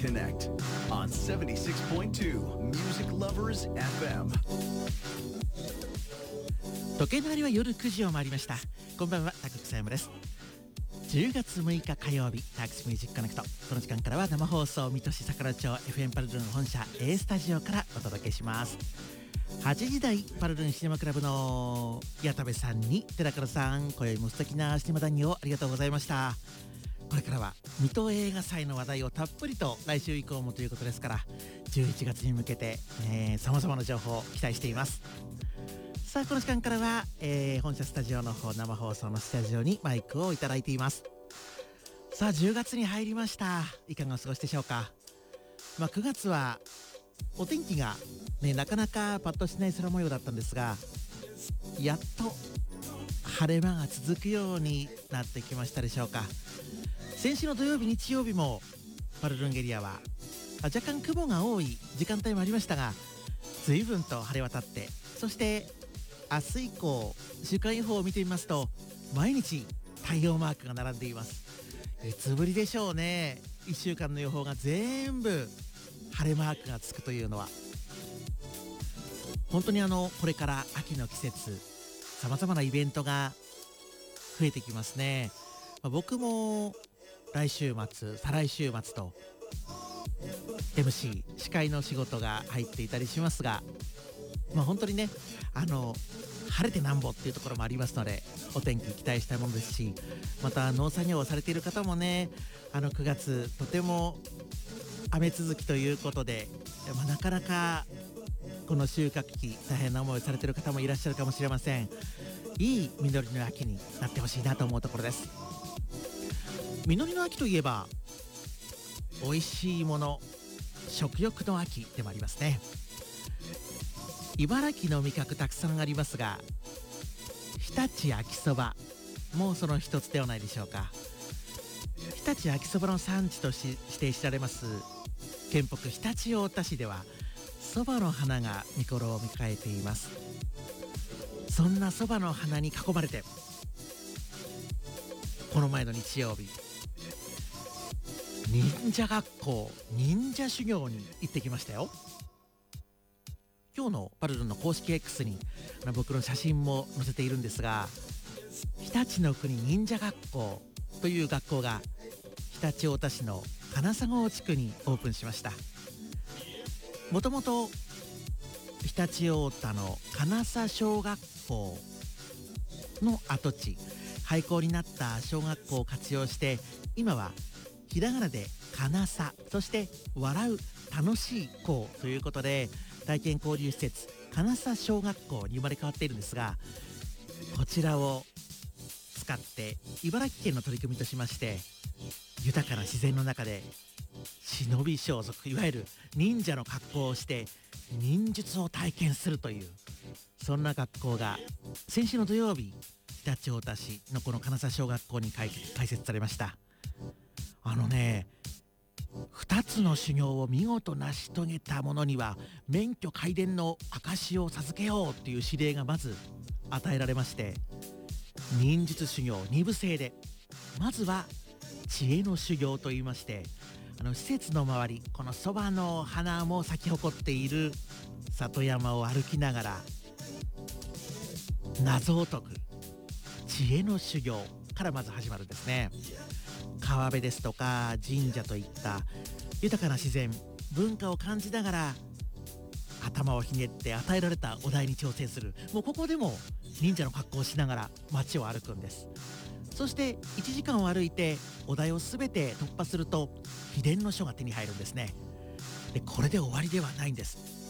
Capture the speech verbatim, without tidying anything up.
Connect on seventy-six point two Music Lovers エフエム。 時計の針は夜くじを回りました。こんばんは、高草山です。じゅうがつむいか火曜日、タクシーミュージックコネクト。この時間からは生放送、水戸市桜町 エフエム パルルン本社 A スタジオからお届けします。はちじ台パルルンシネマクラブの矢田部さんに寺門さん、今宵も素敵なシネマ談義をありがとうございました。これからは水戸映画祭の話題をたっぷりと来週以降もということですから、じゅういちがつに向けてさまざまな情報を期待しています。さあ、この時間からは、えー、本社スタジオの方、生放送のスタジオにマイクをいただいています。さあ、じゅうがつに入りました。いかがお過ごしでしょうか。まあ、くがつはお天気がね、なかなかパッとしない空模様だったんですが、やっと晴れ間が続くようになってきましたでしょうか。先週の土曜日、日曜日もパルルンエリアは若干雲が多い時間帯もありましたが、随分と晴れ渡って、そして明日以降週間予報を見てみますと、毎日太陽マークが並んでいます。いつぶりでしょうね。いっしゅうかんの予報が全部晴れマークがつくというのは。本当にあのこれから秋の季節、さまざまなイベントが増えてきますね。まあ、僕も来週末、再来週末と エムシー 司会の仕事が入っていたりしますが、まあ本当にね、あの晴れてなんぼっていうところもありますので、お天気期待したいものですし、また農作業をされている方もね、あのくがつとても雨続きということで、まあ、なかなかこの収穫期大変な思いをされている方もいらっしゃるかもしれません。いい実りの秋になってほしいなと思うところです。実りの秋といえば美味しいもの、食欲の秋でもありますね。茨城の味覚たくさんありますが、日立焼きそばもその一つではないでしょうか。日立焼きそばの産地としして知られます県北常陸太田市では、そばの花が見頃を迎えています。そんなそばの花に囲まれて、この前の日曜日、忍者学校、忍者修行に行ってきましたよ。今日のパルルンの公式 X に僕の写真も載せているんですが、日立の国忍者学校という学校が常陸太田市の金砂郷地区にオープンしました。もともと常陸太田の金砂小学校の跡地、廃校になった小学校を活用して、今はひらがなで金砂、そして笑う楽しい校ということで、体験交流施設金砂小学校に生まれ変わっているんですが、こちらを使って茨城県の取り組みとしまして、豊かな自然の中で忍び装束、いわゆる忍者の格好をして忍術を体験するという、そんな学校が先週の土曜日、常陸太田市のこの金砂小学校に開設されました。あのね、ふたつの修行を見事成し遂げた者には免許皆伝の証を授けようという指令がまず与えられまして、忍術修行に部制で、まずは知恵の修行といいまして、あの施設の周り、このそばの花も咲き誇っている里山を歩きながら謎を解く知恵の修行からまず始まるんですね。川辺ですとか神社といった豊かな自然、文化を感じながら頭をひねって与えられたお題に挑戦する。もうここでも忍者の格好をしながら街を歩くんです。そしていちじかんを歩いてお題を全て突破すると秘伝の書が手に入るんですね。でこれで終わりではないんです。